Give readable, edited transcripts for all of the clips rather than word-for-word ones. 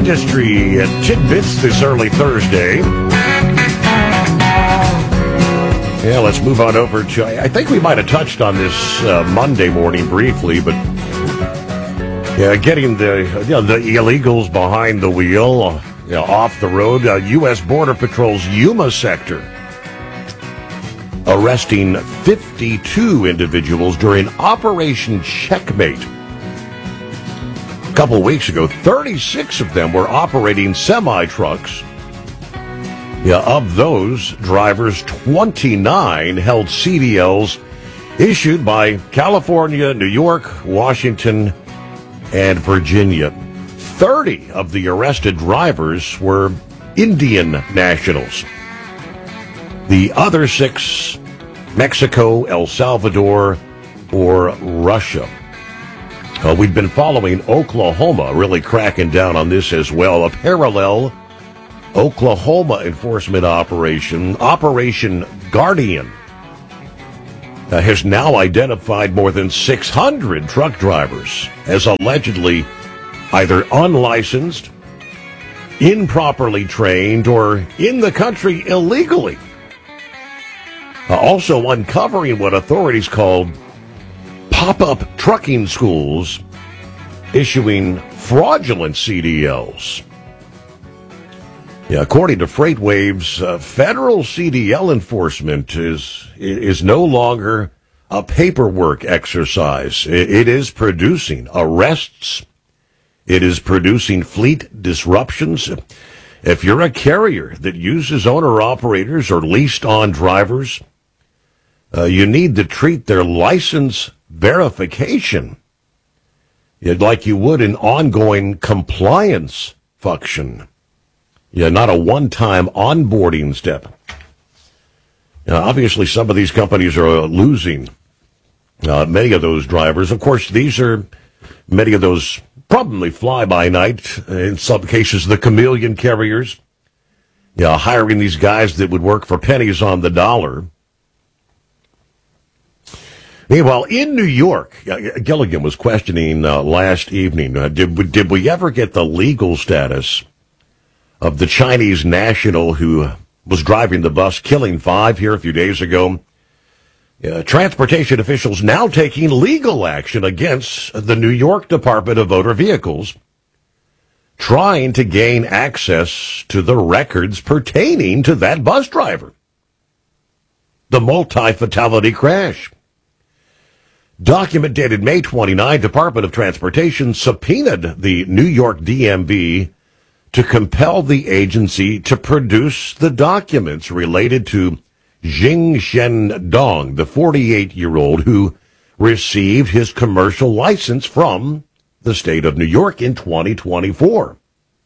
industry tidbits this early Thursday. Yeah, let's move on over to, I think we might have touched on this Monday morning briefly, but yeah, getting the illegals behind the wheel, off the road. U.S. Border Patrol's Yuma sector arresting 52 individuals during Operation Checkmate. A couple of weeks ago, 36 of them were operating semi-trucks. Yeah, of those drivers, 29 held CDLs issued by California, New York, Washington, and Virginia. 30 of the arrested drivers were Indian nationals. The other 6, Mexico, El Salvador, or Russia. We've been following Oklahoma, really cracking down on this as well. A parallel Oklahoma enforcement operation, Operation Guardian, has now identified more than 600 truck drivers as allegedly either unlicensed, improperly trained, or in the country illegally. Also uncovering what authorities called pop-up trucking schools issuing fraudulent CDLs. Yeah, according to FreightWaves, federal CDL enforcement is no longer a paperwork exercise. It is producing arrests. It is producing fleet disruptions. If you're a carrier that uses owner-operators or leased-on drivers, you need to treat their license verification like you would an ongoing compliance function. Yeah, not a one-time onboarding step. Now, obviously, some of these companies are losing many of those drivers. Of course, these are many of those probably fly-by-night, in some cases the chameleon carriers, hiring these guys that would work for pennies on the dollar. Meanwhile, in New York, Gilligan was questioning last evening, did we ever get the legal status of the Chinese national who was driving the bus, killing 5 here a few days ago? Transportation officials now taking legal action against the New York Department of Motor Vehicles, trying to gain access to the records pertaining to that bus driver. The multi-fatality crash. Document dated May 29, Department of Transportation subpoenaed the New York DMV to compel the agency to produce the documents related to Jing-Shen Dong, the 48-year-old who received his commercial license from the state of New York in 2024.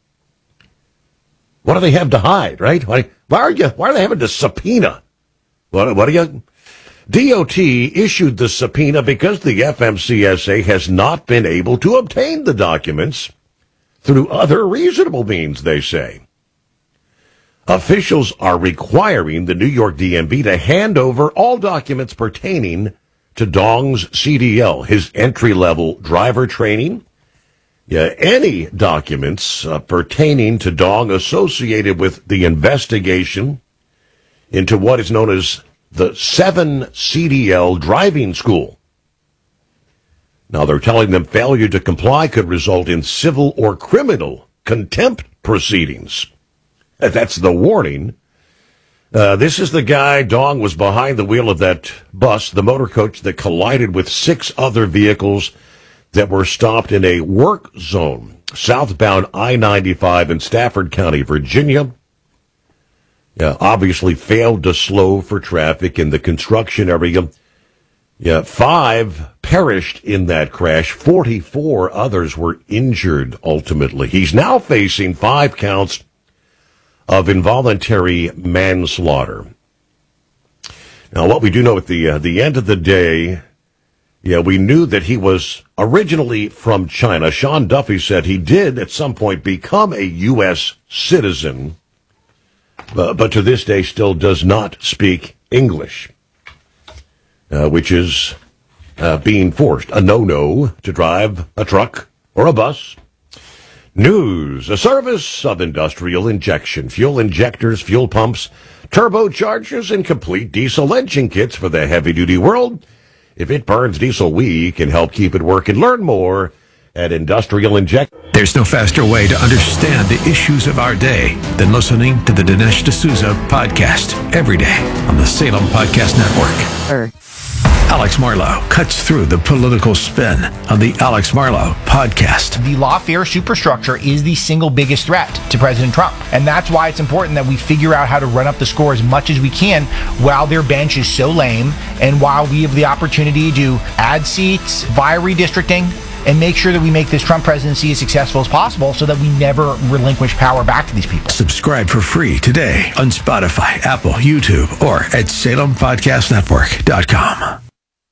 What do they have to hide, right? Why are they having to subpoena? What are you? DOT issued the subpoena because the FMCSA has not been able to obtain the documents through other reasonable means, they say. Officials are requiring the New York DMV to hand over all documents pertaining to Dong's CDL, his entry-level driver training. Any documents pertaining to Dong associated with the investigation into what is known as the 7 CDL driving school. Now, they're telling them failure to comply could result in civil or criminal contempt proceedings. That's the warning. This is the guy, Dong, was behind the wheel of that bus, the motor coach that collided with 6 other vehicles that were stopped in a work zone, southbound I-95 in Stafford County, Virginia. Obviously failed to slow for traffic in the construction area. 5 perished in that crash. 44 others were injured ultimately. He's now facing 5 counts of involuntary manslaughter. Now, what we do know at the end of the day, we knew that he was originally from China. Sean Duffy said he did at some point become a U.S. citizen, but to this day still does not speak English, which is being forced. A no-no to drive a truck or a bus. News, a service of Industrial Injection. Fuel injectors, fuel pumps, turbochargers, and complete diesel engine kits for the heavy-duty world. If it burns diesel, we can help keep it working. Learn more at Industrial Injection. There's no faster way to understand the issues of our day than listening to the Dinesh D'Souza podcast every day on the Salem Podcast Network. Alex Marlow cuts through the political spin on the Alex Marlow podcast. The lawfare superstructure is the single biggest threat to President Trump. And that's why it's important that we figure out how to run up the score as much as we can while their bench is so lame and while we have the opportunity to add seats via redistricting and make sure that we make this Trump presidency as successful as possible so that we never relinquish power back to these people. Subscribe for free today on Spotify, Apple, YouTube, or at SalemPodcastNetwork.com.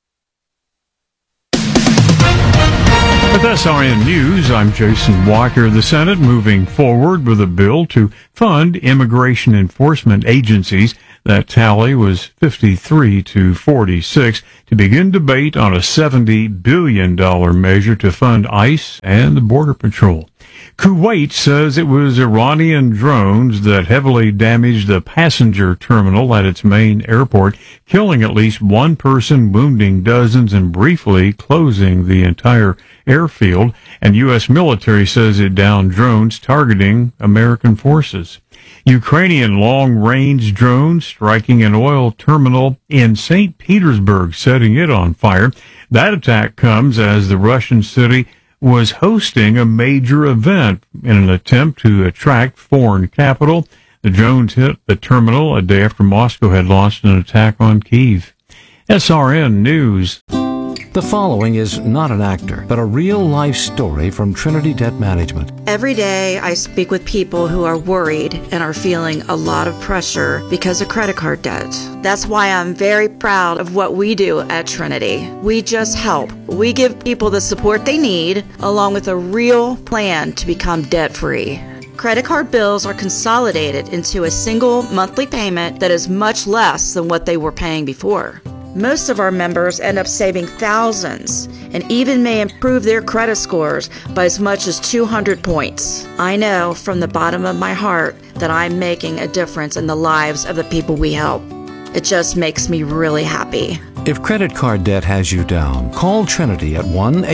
With SRN News, I'm Jason Walker. The Senate moving forward with a bill to fund immigration enforcement agencies. That tally was 53 to 46 to begin debate on a $70 billion measure to fund ICE and the Border Patrol. Kuwait says it was Iranian drones that heavily damaged the passenger terminal at its main airport, killing at least one person, wounding dozens, and briefly closing the entire airfield. And U.S. military says it downed drones targeting American forces. Ukrainian long-range drones striking an oil terminal in St. Petersburg, setting it on fire. That attack comes as the Russian city was hosting a major event in an attempt to attract foreign capital. The drones hit the terminal a day after Moscow had launched an attack on Kyiv. SRN News. The following is not an actor, but a real-life story from Trinity Debt Management. Every day I speak with people who are worried and are feeling a lot of pressure because of credit card debt. That's why I'm very proud of what we do at Trinity. We just help. We give people the support they need, along with a real plan to become debt-free. Credit card bills are consolidated into a single monthly payment that is much less than what they were paying before. Most of our members end up saving thousands and even may improve their credit scores by as much as 200 points. I know from the bottom of my heart that I'm making a difference in the lives of the people we help. It just makes me really happy. If credit card debt has you down, call Trinity at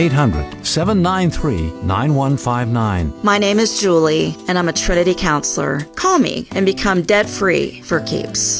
1-800-793-9159. My name is Julie, and I'm a Trinity counselor. Call me and become debt-free for keeps.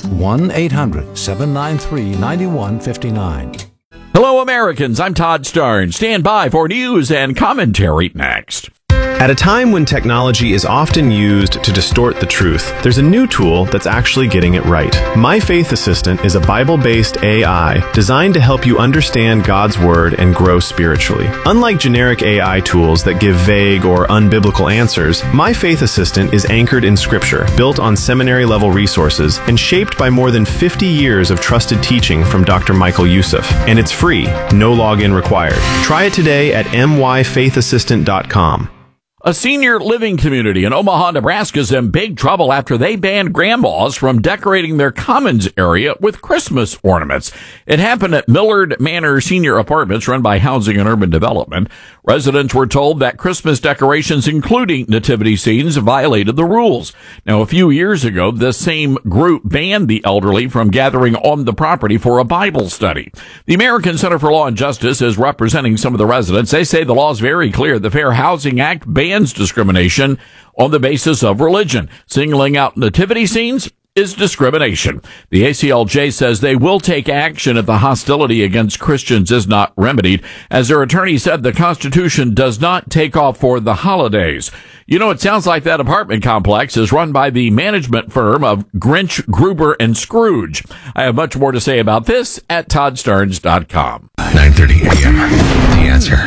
1-800-793-9159. Hello, Americans. I'm Todd Starnes. Stand by for news and commentary next. At a time when technology is often used to distort the truth, there's a new tool that's actually getting it right. My Faith Assistant is a Bible-based AI designed to help you understand God's Word and grow spiritually. Unlike generic AI tools that give vague or unbiblical answers, My Faith Assistant is anchored in Scripture, built on seminary-level resources, and shaped by more than 50 years of trusted teaching from Dr. Michael Youssef. And it's free, no login required. Try it today at myfaithassistant.com. A senior living community in Omaha, Nebraska is in big trouble after they banned grandmas from decorating their commons area with Christmas ornaments. It happened at Millard Manor Senior Apartments run by Housing and Urban Development. Residents were told that Christmas decorations, including nativity scenes, violated the rules. Now, a few years ago, this same group banned the elderly from gathering on the property for a Bible study. The American Center for Law and Justice is representing some of the residents. They say the law is very clear. The Fair Housing Act bans discrimination on the basis of religion. Singling out nativity scenes is discrimination. The ACLJ says they will take action if the hostility against Christians is not remedied. As their attorney said, the Constitution does not take off for the holidays. You know, it sounds like that apartment complex is run by the management firm of Grinch, Gruber, and Scrooge. I have much more to say about this at ToddStarnes.com. 9:30 a.m. The Answer.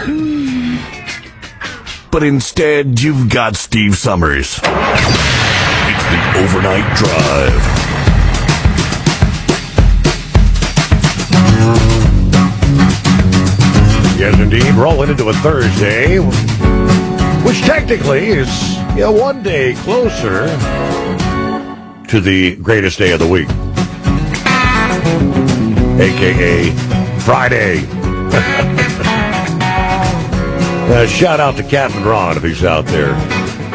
But instead, you've got Steve Summers. It's the Overnight Drive. Yes, indeed. Rolling into a Thursday, which technically is one day closer to the greatest day of the week, a.k.a. Friday. Shout out to Captain Ron if he's out there.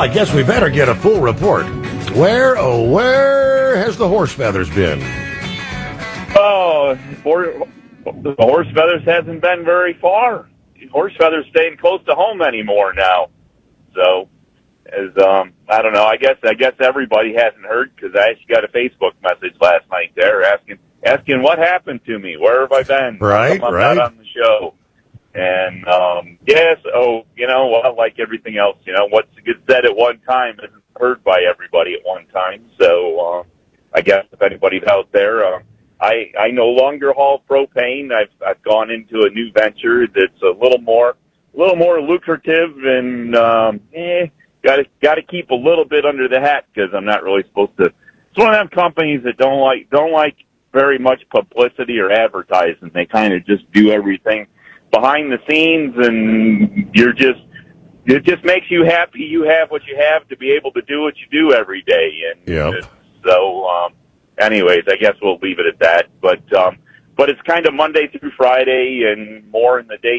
I guess we better get a full report. Where has the horse feathers been? Oh, the horse feathers hasn't been very far. Horse feathers staying close to home anymore now. So, I don't know. I guess everybody hasn't heard, because I actually got a Facebook message last night there asking what happened to me. Where have I been? Right. Not on the show. And yes. Oh, well, like everything else, what gets said at one time isn't heard by everybody at one time. So I guess if anybody's out there, I no longer haul propane. I've gone into a new venture that's a little more lucrative, and got to keep a little bit under the hat, because I'm not really supposed to. It's one of them companies that don't like very much publicity or advertising. They kind of just do everything behind the scenes, and it just makes you happy. You have what you have to be able to do what you do every day, and so. Anyways, I guess we'll leave it at that. But it's kind of Monday through Friday and more in the day